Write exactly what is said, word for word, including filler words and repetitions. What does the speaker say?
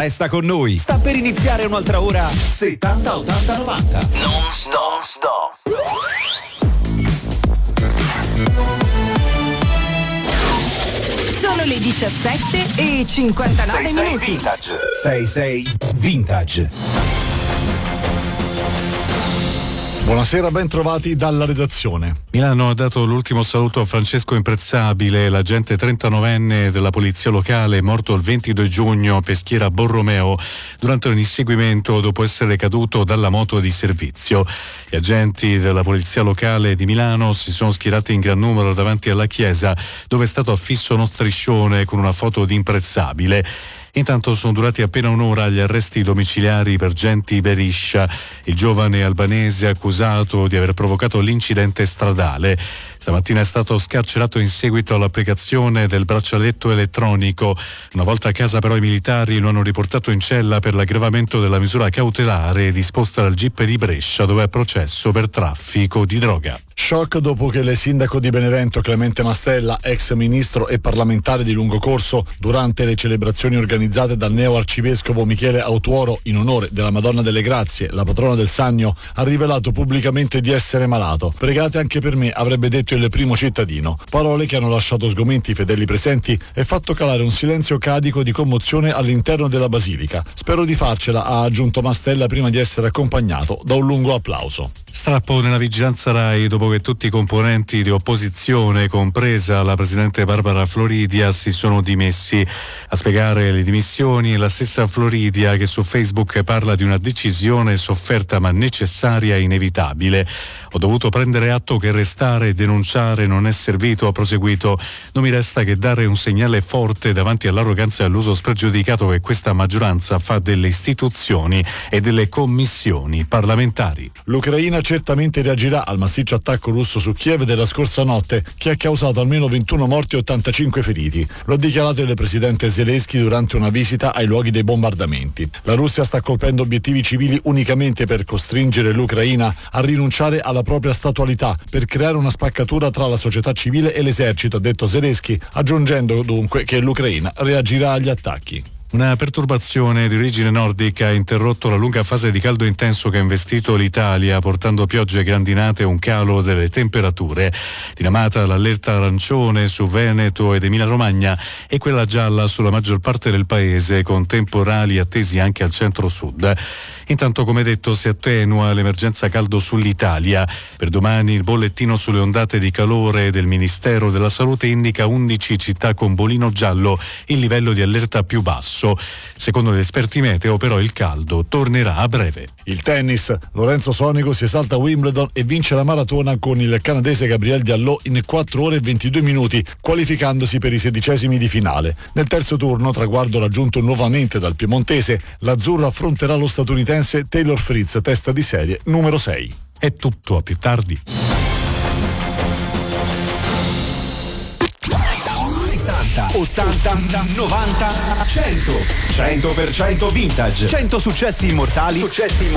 Resta con noi, sta per iniziare un'altra ora settanta ottanta novanta. Non stop, stop. Sono le diciassette e cinquantanove minuti. Vintage. sei sei Vintage. Buonasera, ben trovati dalla redazione. Milano ha dato l'ultimo saluto a Francesco Imprezzabile, l'agente trentanovenne della polizia locale morto il ventidue giugno a Peschiera Borromeo durante un inseguimento dopo essere caduto dalla moto di servizio. Gli agenti della polizia locale di Milano si sono schierati in gran numero davanti alla chiesa, dove è stato affisso uno striscione con una foto di Imprezzabile. Intanto sono durati appena un'ora gli arresti domiciliari per Genti Beriscia, il giovane albanese accusato di aver provocato l'incidente stradale. Stamattina è stato scarcerato in seguito all'applicazione del braccialetto elettronico. Una volta a casa però i militari lo hanno riportato in cella per l'aggravamento della misura cautelare disposta dal G I P di Brescia, dove è processo per traffico di droga. Shock dopo che il sindaco di Benevento Clemente Mastella, ex ministro e parlamentare di lungo corso, durante le celebrazioni organizzate dal neo arcivescovo Michele Autuoro in onore della Madonna delle Grazie, la patrona del Sannio, ha rivelato pubblicamente di essere malato. Pregate anche per me, avrebbe detto il primo cittadino. Parole che hanno lasciato sgomenti i fedeli presenti e fatto calare un silenzio cadico di commozione all'interno della basilica. Spero di farcela, ha aggiunto Mastella prima di essere accompagnato da un lungo applauso. Strappo nella vigilanza Rai dopo che tutti i componenti di opposizione, compresa la presidente Barbara Floridia, si sono dimessi. A spiegare le dimissioni la stessa Floridia, che su Facebook parla di una decisione sofferta ma necessaria e inevitabile. Ho dovuto prendere atto che restare e denunciare non è servito, ha proseguito. Non mi resta che dare un segnale forte davanti all'arroganza e all'uso spregiudicato che questa maggioranza fa delle istituzioni e delle commissioni parlamentari. L'Ucraina certamente reagirà al massiccio attacco russo su Kiev della scorsa notte, che ha causato almeno ventuno morti e ottantacinque feriti. Lo ha dichiarato il presidente Zelensky durante una visita ai luoghi dei bombardamenti. La Russia sta colpendo obiettivi civili unicamente per costringere l'Ucraina a rinunciare alla propria statualità, per creare una spaccatura tra la società civile e l'esercito, ha detto Zelensky, aggiungendo dunque che l'Ucraina reagirà agli attacchi. Una perturbazione di origine nordica ha interrotto la lunga fase di caldo intenso che ha investito l'Italia, portando piogge e grandinate e un calo delle temperature. Dinamata l'allerta arancione su Veneto ed Emilia-Romagna e quella gialla sulla maggior parte del paese, con temporali attesi anche al centro-sud. Intanto, come detto, si attenua l'emergenza caldo sull'Italia. Per domani il bollettino sulle ondate di calore del Ministero della Salute indica undici città con bolino giallo, il livello di allerta più basso. Secondo gli esperti meteo però il caldo tornerà a breve. Il tennis, Lorenzo Sonico si esalta a Wimbledon e vince la maratona con il canadese Gabriel Diallo in quattro ore e ventidue minuti, qualificandosi per i sedicesimi di finale. Nel terzo turno, traguardo raggiunto nuovamente dal piemontese, l'azzurro affronterà lo statunitense Taylor Fritz, testa di serie numero sei. È tutto, a più tardi. ottanta, novanta, cento. cento per cento Vintage. cento successi immortali. Successi immortali.